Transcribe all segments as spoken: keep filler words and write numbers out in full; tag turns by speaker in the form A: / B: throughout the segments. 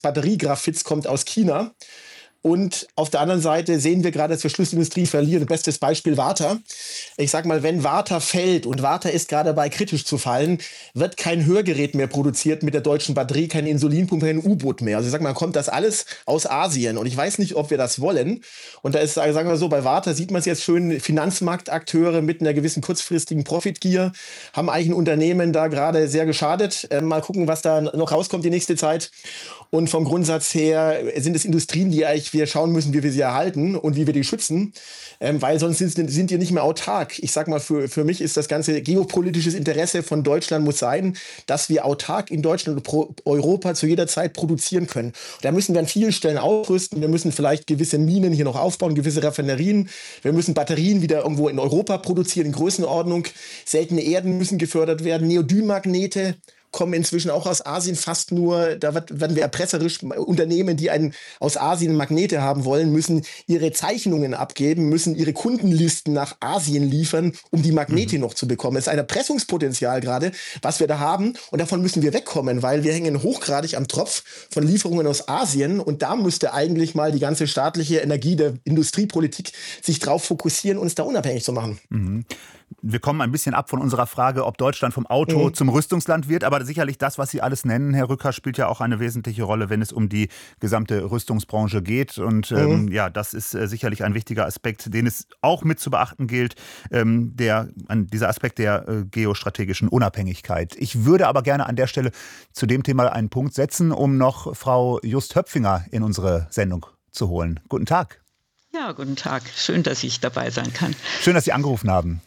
A: Batteriegraphits kommt aus China. Und auf der anderen Seite sehen wir gerade, dass wir Schlussindustrie verlieren. Bestes Beispiel Warta. Ich sag mal, wenn Warta fällt und Warta ist gerade dabei, kritisch zu fallen, wird kein Hörgerät mehr produziert mit der deutschen Batterie, keine Insulinpumpe, kein U-Boot mehr. Also ich sag mal, kommt das alles aus Asien. Und ich weiß nicht, ob wir das wollen. Und da ist, sagen wir so, bei Warta sieht man es jetzt schön, Finanzmarktakteure mit einer gewissen kurzfristigen Profitgier haben eigentlich ein Unternehmen da gerade sehr geschadet. Äh, mal gucken, was da noch rauskommt die nächste Zeit. Und vom Grundsatz her sind es Industrien, die eigentlich wir schauen müssen, wie wir sie erhalten und wie wir die schützen, ähm, weil sonst sind, sind die nicht mehr autark. Ich sag mal, für, für mich ist das ganze geopolitisches Interesse von Deutschland muss sein, dass wir autark in Deutschland und Pro Europa zu jeder Zeit produzieren können. Und da müssen wir an vielen Stellen aufrüsten. Wir müssen vielleicht gewisse Minen hier noch aufbauen, gewisse Raffinerien. Wir müssen Batterien wieder irgendwo in Europa produzieren, in Größenordnung. Seltene Erden müssen gefördert werden, Neodynmagnete kommen inzwischen auch aus Asien fast nur, da wird, werden wir erpresserisch, Unternehmen, die einen, aus Asien Magnete haben wollen, müssen ihre Zeichnungen abgeben, müssen ihre Kundenlisten nach Asien liefern, um die Magnete mhm. noch zu bekommen. Es ist ein Erpressungspotenzial gerade, was wir da haben und davon müssen wir wegkommen, weil wir hängen hochgradig am Tropf von Lieferungen aus Asien und da müsste eigentlich mal die ganze staatliche Energie der Industriepolitik sich drauf fokussieren, uns da unabhängig zu machen.
B: Mhm. Wir kommen ein bisschen ab von unserer Frage, ob Deutschland vom Auto mhm. zum Rüstungsland wird. Aber sicherlich das, was Sie alles nennen, Herr Rücker, spielt ja auch eine wesentliche Rolle, wenn es um die gesamte Rüstungsbranche geht. Und mhm. ähm, ja, das ist äh, sicherlich ein wichtiger Aspekt, den es auch mit zu beachten gilt, ähm, der, an, dieser Aspekt der äh, geostrategischen Unabhängigkeit. Ich würde aber gerne an der Stelle zu dem Thema einen Punkt setzen, um noch Frau Just Höpfinger in unsere Sendung zu holen. Guten Tag.
C: Ja, guten Tag. Schön, dass ich dabei sein kann.
B: Schön, dass Sie angerufen haben.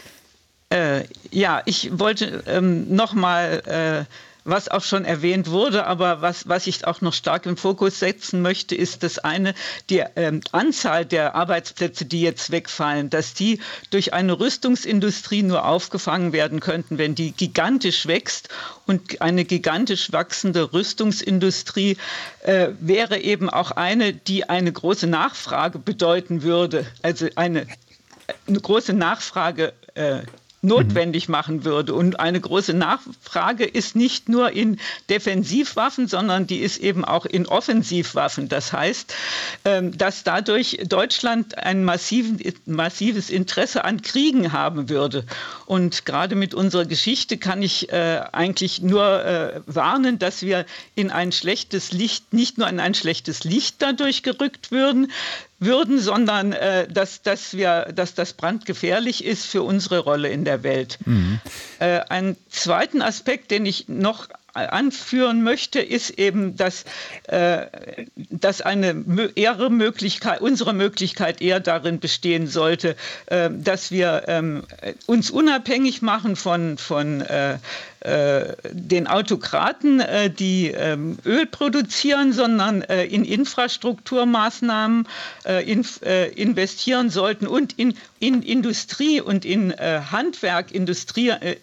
C: Äh, ja, ich wollte ähm, noch mal, äh, was auch schon erwähnt wurde, aber was, was ich auch noch stark im Fokus setzen möchte, ist das eine, die ähm, Anzahl der Arbeitsplätze, die jetzt wegfallen, dass die durch eine Rüstungsindustrie nur aufgefangen werden könnten, wenn die gigantisch wächst. Und eine gigantisch wachsende Rüstungsindustrie äh, wäre eben auch eine, die eine große Nachfrage bedeuten würde, also eine, eine große Nachfrage äh, notwendig machen würde. Und eine große Nachfrage ist nicht nur in Defensivwaffen, sondern die ist eben auch in Offensivwaffen. Das heißt, dass dadurch Deutschland ein massiven, massives Interesse an Kriegen haben würde. Und gerade mit unserer Geschichte kann ich äh, eigentlich nur äh, warnen, dass wir in ein schlechtes Licht, nicht nur in ein schlechtes Licht dadurch gerückt würden, würden, sondern äh, dass, dass, wir, dass das brandgefährlich ist für unsere Rolle in der Welt. Mhm. Äh, einen zweiten Aspekt, den ich noch anführen möchte, ist eben, dass, äh, dass eine eher Möglichkeit, unsere Möglichkeit eher darin bestehen sollte, äh, dass wir ähm, uns unabhängig machen von, von äh, äh, den Autokraten, äh, die ähm, Öl produzieren, sondern äh, in Infrastrukturmaßnahmen äh, in, äh, investieren sollten und in, in Industrie und in äh, Handwerk, Industrie, äh,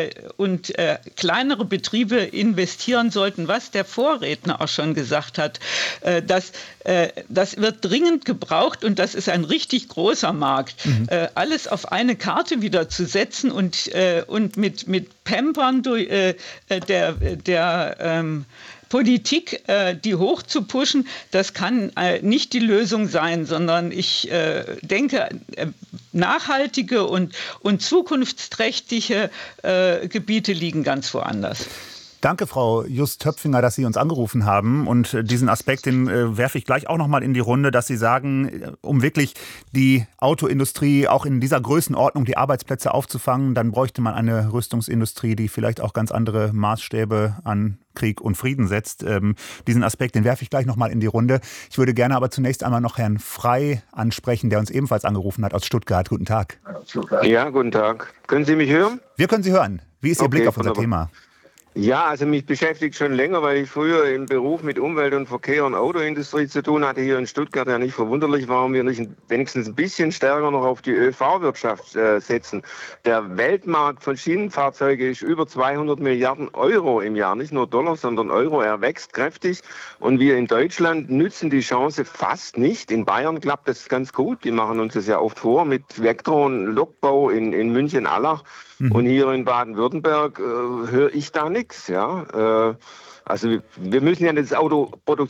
C: und äh, kleinere Betriebe investieren sollten, was der Vorredner auch schon gesagt hat. Äh, das, äh, das wird dringend gebraucht und das ist ein richtig großer Markt. Mhm. Äh, alles auf eine Karte wieder zu setzen und, äh, und mit, mit Pampern durch, äh, der, der ähm, Politik, äh, die hoch zu pushen, das kann äh, nicht die Lösung sein, sondern ich äh, denke, äh, nachhaltige und, und zukunftsträchtige äh, Gebiete liegen ganz woanders.
B: Danke, Frau Just Höpfinger, dass Sie uns angerufen haben. Und diesen Aspekt, den äh, werfe ich gleich auch noch mal in die Runde, dass Sie sagen, um wirklich die Autoindustrie auch in dieser Größenordnung die Arbeitsplätze aufzufangen, dann bräuchte man eine Rüstungsindustrie, die vielleicht auch ganz andere Maßstäbe an Krieg und Frieden setzt. Ähm, diesen Aspekt, den werfe ich gleich noch mal in die Runde. Ich würde gerne aber zunächst einmal noch Herrn Frey ansprechen, der uns ebenfalls angerufen hat aus Stuttgart. Guten Tag.
D: Ja, guten Tag. Können Sie mich hören?
B: Wir können Sie hören. Wie ist Ihr
D: Okay,
B: Blick auf unser
D: wunderbar.
B: Thema?
D: Ja, also mich beschäftigt schon länger, weil ich früher im Beruf mit Umwelt und Verkehr und Autoindustrie zu tun hatte, hier in Stuttgart. Ja, nicht verwunderlich, warum wir nicht wenigstens ein bisschen stärker noch auf die Ö V-Wirtschaft äh, setzen. Der Weltmarkt von Schienenfahrzeugen ist über zweihundert Milliarden Euro im Jahr, nicht nur Dollar, sondern Euro. Er wächst kräftig und wir in Deutschland nützen die Chance fast nicht. In Bayern klappt das ganz gut. Die machen uns das ja oft vor mit Vectron, Lokbau in, in München-Allach. Und hier in Baden-Württemberg äh, höre ich da nichts. nichts. Ja? Äh, also wir müssen ja das Auto